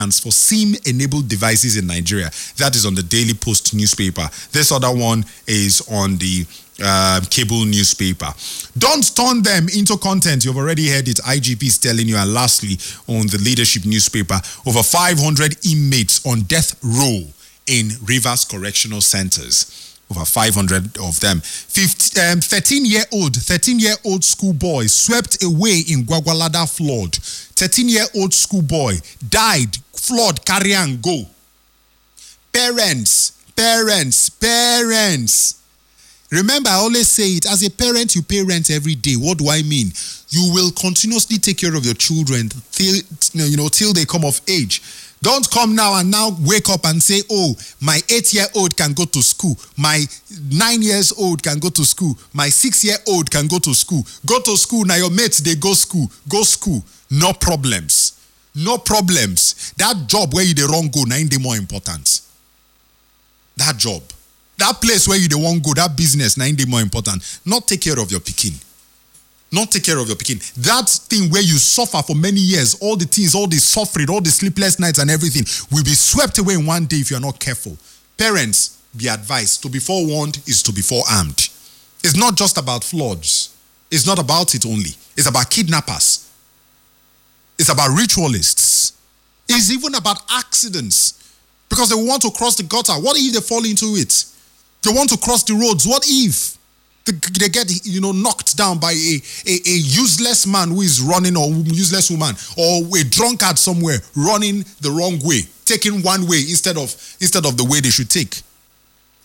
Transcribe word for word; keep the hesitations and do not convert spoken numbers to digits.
for SIM-enabled devices in Nigeria. That is on the Daily Post newspaper. This other one is on the uh, cable newspaper. Don't turn them into content. You've already heard it. I G P is telling you. And lastly, on the Leadership newspaper, over five hundred inmates on death row in Rivers Correctional Centers. Over five hundred of them. thirteen-year-old, thirteen-year-old schoolboy swept away in Gwagwalada flood. thirteen-year-old schoolboy died, flood, carry and go. Parents, parents, parents. Remember, I always say it, as a parent, you pay rent every day. What do I mean? You will continuously take care of your children till, you know, till they come of age. Don't come now and now wake up and say, oh, my eight-year-old can go to school. My nine-years-old can go to school. My six-year-old can go to school. Go to school. Now your mates, they go school. Go school. No problems. No problems. That job where you the wrong go, now ain't more important. That job. That place where you the wrong go, that business, now ain't more important. Not take care of your pikin. Not take care of your pikin. That thing where you suffer for many years, all the things, all the suffering, all the sleepless nights and everything will be swept away in one day if you are not careful. Parents, be advised. To be forewarned is to be forearmed. It's not just about floods. It's not about it only. It's about kidnappers. It's about ritualists. It's even about accidents. Because they want to cross the gutter. What if they fall into it? They want to cross the roads. What if they get, you know, knocked down by a, a, a useless man who is running, or useless woman, or a drunkard somewhere running the wrong way, taking one way instead of instead of the way they should take?